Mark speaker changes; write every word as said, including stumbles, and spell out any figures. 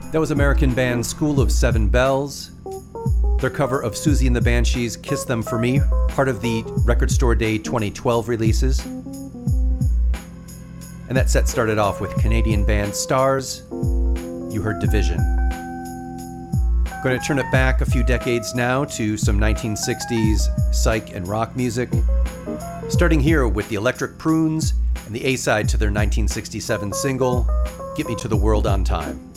Speaker 1: That was American band School of Seven Bells. Their cover of Susie and the Banshees' Kiss Them For Me, part of the Record Store Day twenty twelve releases. And that set started off with Canadian band Stars. You heard Division. Going to turn it back a few decades now to some nineteen sixties psych and rock music. Starting here with the Electric Prunes and the A-side to their nineteen sixty-seven single, Get Me to the World on Time.